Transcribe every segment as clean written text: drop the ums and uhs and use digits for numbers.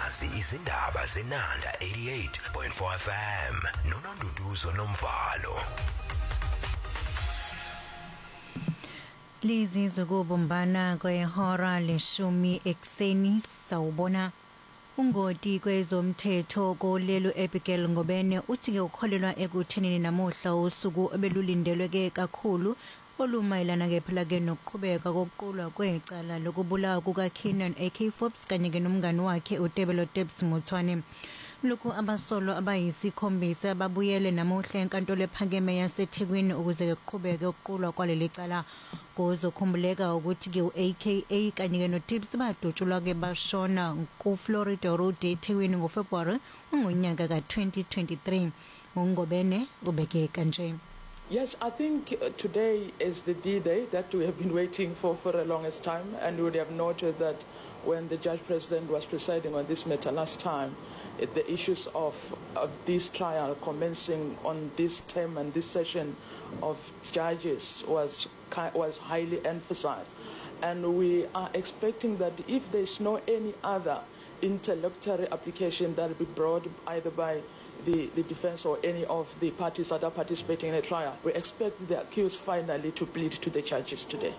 nazi izindaba zenanda 88.4 FM noNonduduzo Nomvalo. Lizi zokubumbana kwehora leshumi ekseni sawubona. Ungoti kwezomthetho kolelo Abigail Ngobene uthi ke ukholelwa ekuthenini namuhla usuku obelulindelwe kakhulu olumayelana ke phela ke nokuqhubeka kokuqulwa kwecala lokubulawa kukaKenan AK Forbes kanye ke nomngane wakhe uTebelo Debs Muthwane. Lokhu abasolo abayisikhombisa babuyele namuhla enkantolo ephakeme yaseThekwini ukuze kuqhubeke ukuqulwa kwaleli cala. Kuzokhumbuleka ukuthi ke uAKA kanye ke noTips badutshulwa ke bashona kuFlorida Road eThekwini ngoFebruary ngonyaka ka2023. uNgobene ubeke kanje. Yes, I think today is the D-Day that we have been waiting for a longest time, and you would have noted that when the Judge President was presiding on this matter last time, the issues of this trial commencing on this term and this session of judges was highly emphasized. And we are expecting that if there is no any other interlocutory application that will be brought either by the defense or any of the parties that are participating in a trial, we expect the accused finally to plead to the judges today.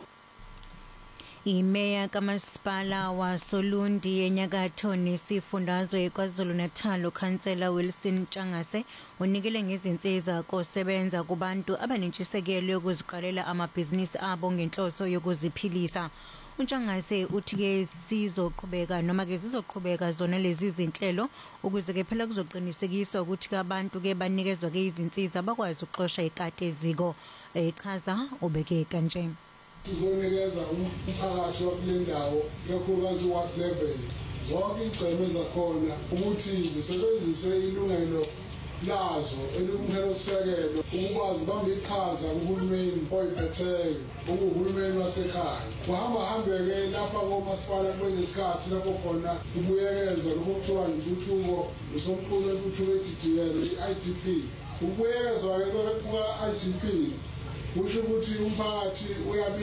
Imeya kamasipala wa Solundi enyakatho nesifundazwe KwaZulu-Natal uKhansela Wilson Ntshangase unikele ngezinsiza kosebenza kubantu abanentshisekelo yokuziqalela amabhizinisi abo ngenhloso yokuziphilisa. uNtshangase uthi ke sizoqhubeka noma ke zizoqhubeka zona lezi zinhlelo ukuze ke phela kuzoqinisekiswa ukuthi abantu ke banikezwe ke izinsiza bakwazi ukuxosha ikati eziko. Echaza ubeke kanje. Sizonikeza umphakathi wakulendawo kakhulukazi ward level zonke igceme zakhona ukuthi zisebenzise ilungelo lazo elungelo ukwazi bambe iqhaza kuhulumeni oyiphetheyo uhulumeni wasekhaya kuhambe-ke lapha komasipala kube nesikhathi lapho khona kubuyekezwa lokhu kuthiwa intuthuko usomqulu wentuthuko edidiyelwe i-IDP ukubuyekezwa-ke kuka-IDP kusho ukuthi umphakathi